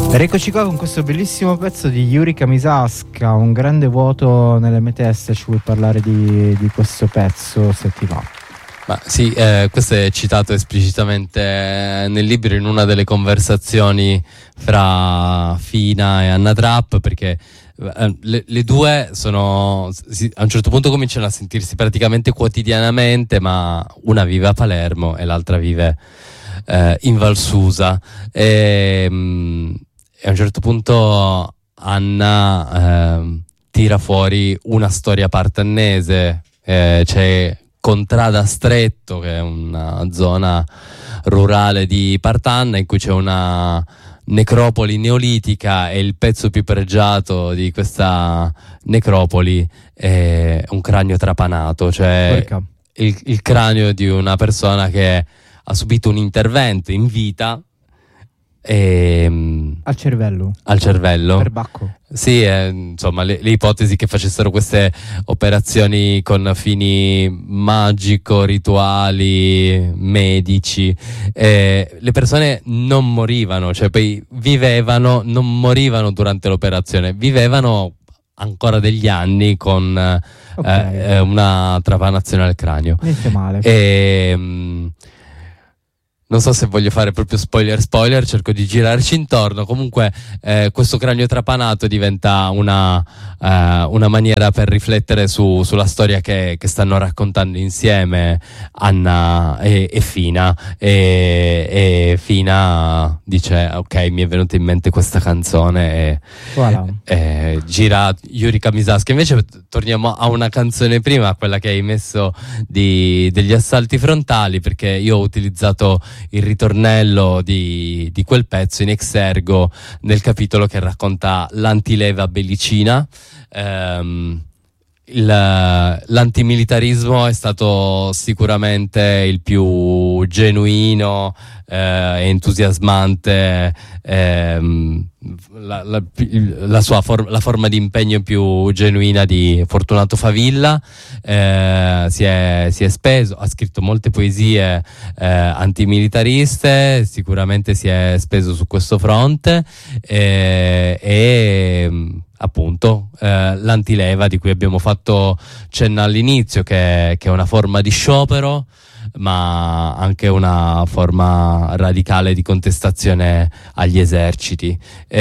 Eccoci qua con questo bellissimo pezzo di Yuri Kamisaska, un grande vuoto nelle mie teste. Ci vuoi parlare di questo pezzo, se ti va? Ma sì, questo è citato esplicitamente nel libro in una delle conversazioni fra Fina e Anna Trapp, perché le due sono a un certo punto cominciano a sentirsi praticamente quotidianamente, ma una vive a Palermo e l'altra vive in Val Susa, e a un certo punto Anna tira fuori una storia partannese. C'è Contrada Stretto, che è una zona rurale di Partanna in cui c'è una necropoli neolitica, e il pezzo più pregiato di questa necropoli è un cranio trapanato, cioè il cranio di una persona che ha subito un intervento in vita al cervello per Bacco. Sì, insomma le ipotesi che facessero queste operazioni con fini magico, rituali, medici, le persone non morivano, cioè poi vivevano, non morivano durante l'operazione, vivevano ancora degli anni con una trapanazione al cranio. Niente male. Non so se voglio fare proprio spoiler, cerco di girarci intorno. Comunque questo cranio trapanato diventa una maniera per riflettere sulla storia che stanno raccontando insieme Anna e Fina, e Fina dice: ok, mi è venuta in mente questa canzone, e gira Yuri Kamisaska. Invece torniamo a una canzone prima, quella che hai messo degli assalti frontali, perché io ho utilizzato il ritornello di quel pezzo in exergo nel capitolo che racconta l'antileva bellicina. L'antimilitarismo è stato sicuramente il più genuino e entusiasmante, la forma di impegno più genuina di Fortunato Favilla. Si è speso, ha scritto molte poesie antimilitariste, sicuramente si è speso su questo fronte, e appunto l'antileva, di cui abbiamo fatto cenno all'inizio, che è una forma di sciopero, ma anche una forma radicale di contestazione agli eserciti.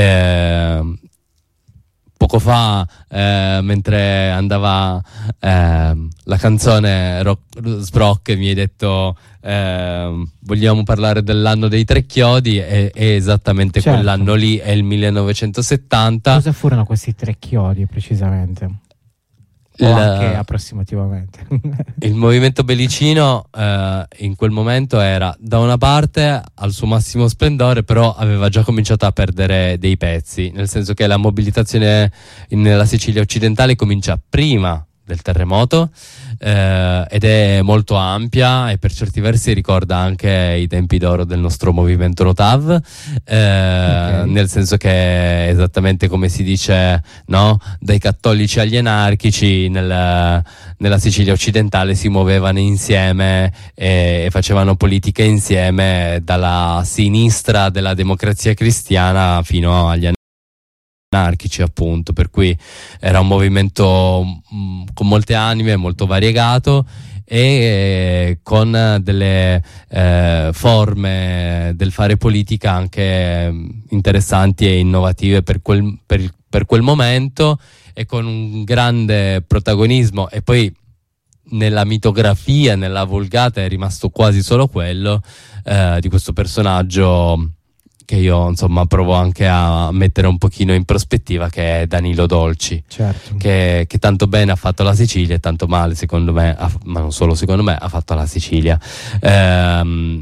Poco fa, mentre andava la canzone Sbrock, mi hai detto vogliamo parlare dell'anno dei Tre Chiodi, e esattamente certo. Quell'anno lì è il 1970. Cosa furono questi Tre Chiodi precisamente? O anche approssimativamente? Il movimento bellicino in quel momento era da una parte al suo massimo splendore, però aveva già cominciato a perdere dei pezzi, nel senso che la mobilitazione nella Sicilia occidentale comincia prima del terremoto, ed è molto ampia, e per certi versi ricorda anche i tempi d'oro del nostro movimento Notav, nel senso che esattamente come si dice, no? Dai cattolici agli anarchici nella Sicilia occidentale si muovevano insieme e facevano politica insieme, dalla sinistra della Democrazia Cristiana fino agli anarchici, appunto, per cui era un movimento con molte anime, molto variegato, e con delle forme del fare politica anche interessanti e innovative per quel momento, e con un grande protagonismo. E poi nella mitografia, nella vulgata, è rimasto quasi solo quello di questo personaggio che io insomma provo anche a mettere un pochino in prospettiva, che è Danilo Dolci, certo. che tanto bene ha fatto la Sicilia e tanto male, secondo me, ma non solo secondo me, ha fatto la Sicilia. Ed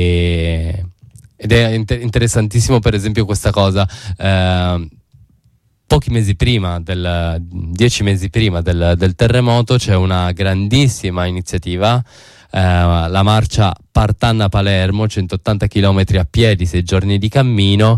è interessantissimo, per esempio, questa cosa. Pochi mesi prima 10 mesi prima del terremoto c'è una grandissima iniziativa, la marcia Partanna-Palermo, 180 km a piedi, 6 giorni di cammino,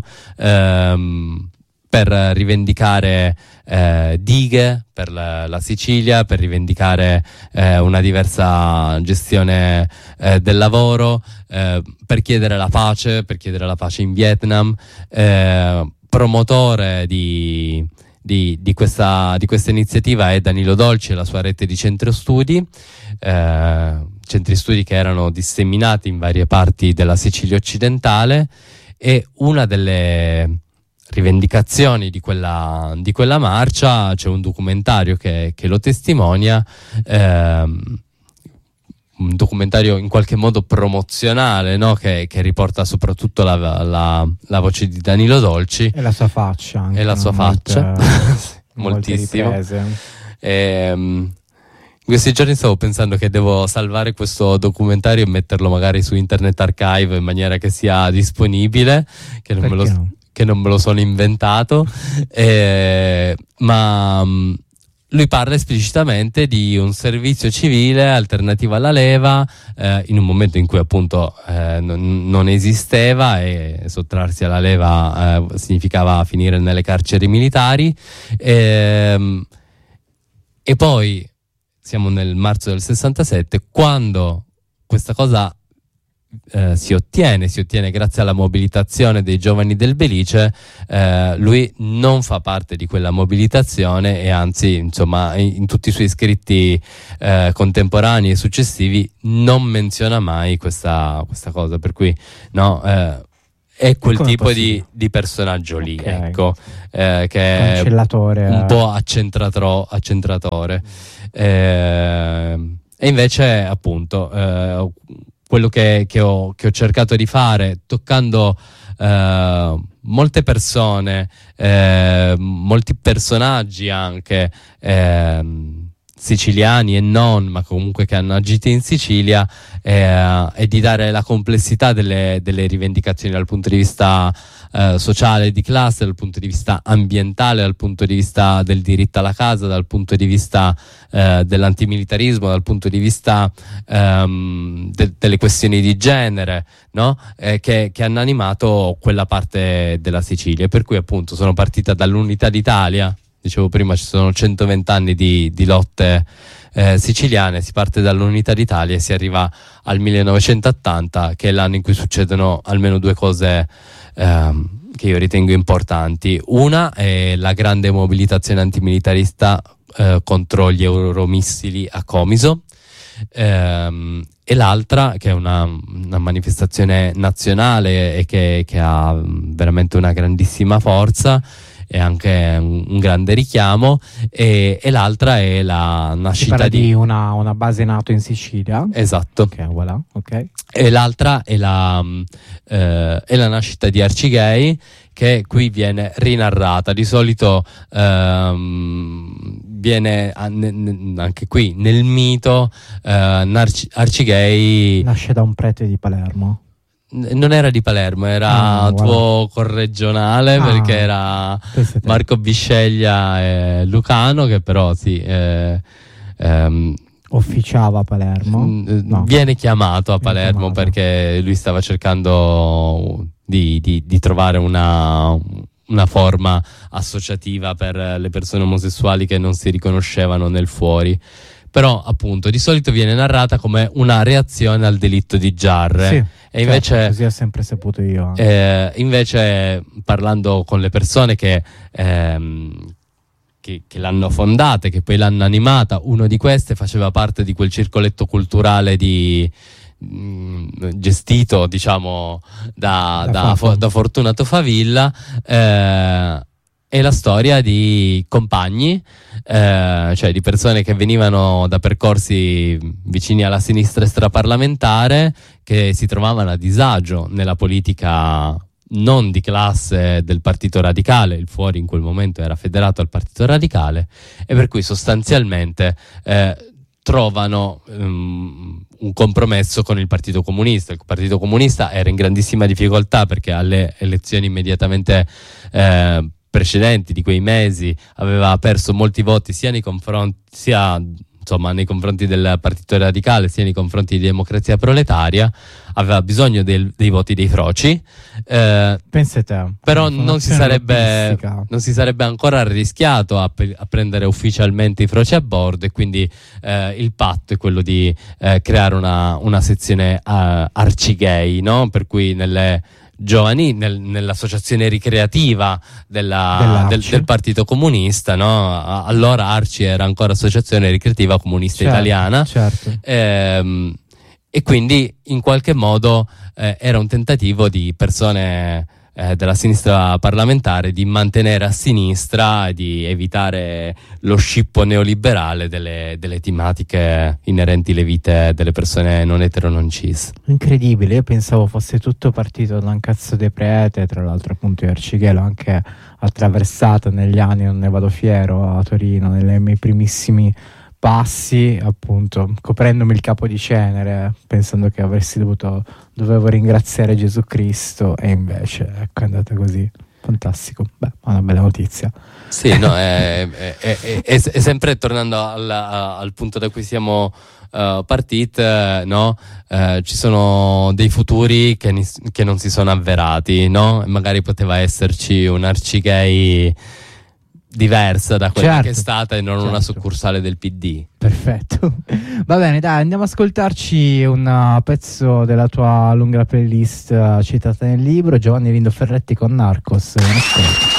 per rivendicare dighe per la Sicilia, per rivendicare una diversa gestione del lavoro, per chiedere la pace in Vietnam, promotore di questa iniziativa è Danilo Dolci e la sua rete di centri studi che erano disseminati in varie parti della Sicilia occidentale, e una delle rivendicazioni di quella marcia, c'è un documentario che lo testimonia, un documentario in qualche modo promozionale, no? che riporta soprattutto la voce di Danilo Dolci e la sua faccia anche, e la sua faccia moltissimo. In questi giorni stavo pensando che devo salvare questo documentario e metterlo magari su Internet Archive in maniera che sia disponibile, che non me lo sono inventato, ma lui parla esplicitamente di un servizio civile alternativo alla leva, in un momento in cui appunto non esisteva, e sottrarsi alla leva significava finire nelle carceri militari, e poi siamo nel marzo del 67, quando questa cosa si ottiene grazie alla mobilitazione dei giovani del Belice. Lui non fa parte di quella mobilitazione, e anzi, insomma, in tutti i suoi scritti contemporanei e successivi non menziona mai questa cosa, per cui no, è quel tipo di personaggio lì, okay. Ecco, che è un po' accentratore. E invece, appunto, quello che ho cercato di fare, toccando molte persone, molti personaggi anche siciliani e non, ma comunque che hanno agito in Sicilia, e di dare la complessità delle rivendicazioni dal punto di vista sociale, di classe, dal punto di vista ambientale, dal punto di vista del diritto alla casa, dal punto di vista dell'antimilitarismo, dal punto di vista delle questioni di genere, no? Che hanno animato quella parte della Sicilia, per cui appunto sono partita dall'Unità d'Italia. Dicevo prima, ci sono 120 anni di lotte siciliane, si parte dall'Unità d'Italia e si arriva al 1980, che è l'anno in cui succedono almeno due cose che io ritengo importanti. Una è la grande mobilitazione antimilitarista contro gli euromissili a Comiso, e l'altra, che è una manifestazione nazionale e che ha veramente una grandissima forza e anche un grande richiamo, e l'altra è la nascita di una base NATO in Sicilia. Esatto. Okay, voilà. Okay. E l'altra è la nascita di Arcigay, che qui viene rinarrata. Di solito viene anche qui nel mito Arcigay nasce da un prete di Palermo. Non era di Palermo, era tuo corregionale, perché era Marco Bisceglia e Lucano, che però sì, officiava a Palermo. No. Viene chiamato a Palermo perché lui stava cercando di trovare una forma associativa per le persone omosessuali che non si riconoscevano nel fuori. Però appunto di solito viene narrata come una reazione al delitto di Giarre. Sì, e invece, così ho sempre saputo io. Invece, parlando con le persone che l'hanno fondata, che poi l'hanno animata, uno di queste faceva parte di quel circoletto culturale gestito, diciamo, da Fortunato Favilla. È la storia di compagni, cioè di persone che venivano da percorsi vicini alla sinistra extraparlamentare, che si trovavano a disagio nella politica non di classe del Partito Radicale. Il Fuori in quel momento era federato al Partito Radicale, e per cui sostanzialmente trovano un compromesso con il Partito Comunista. Il Partito Comunista era in grandissima difficoltà perché alle elezioni immediatamente precedenti di quei mesi aveva perso molti voti sia nei confronti del Partito Radicale, sia nei confronti di Democrazia Proletaria. Aveva bisogno dei voti dei froci, pensa te, però non si sarebbe ancora arrischiato a prendere ufficialmente i froci a bordo, e quindi il patto è quello di creare una sezione Arcigay, no? Per cui giovani nell'associazione ricreativa del Partito Comunista, no? Allora ARCI era ancora Associazione Ricreativa Comunista Italiana, certo. E quindi in qualche modo era un tentativo di persone della sinistra parlamentare di mantenere a sinistra e di evitare lo scippo neoliberale delle tematiche inerenti alle vite delle persone non etero non cis. Incredibile, io pensavo fosse tutto partito da un cazzo di prete, tra l'altro appunto io Arcigay l'ho anche attraversato negli anni, non ne vado fiero, a Torino, nei miei primissimi passi, appunto, coprendomi il capo di cenere, pensando che dovevo ringraziare Gesù Cristo, e invece ecco, è andata così. Fantastico, beh, una bella notizia. Sì, no, è sempre tornando al punto da cui siamo partiti, no? Ci sono dei futuri che non si sono avverati, no? Magari poteva esserci un Arcigay diversa da quella che è stata e non una succursale del PD. Perfetto. Va bene, dai, andiamo ad ascoltarci un pezzo della tua lunga playlist citata nel libro, Giovanni Lindo Ferretti con Narcos.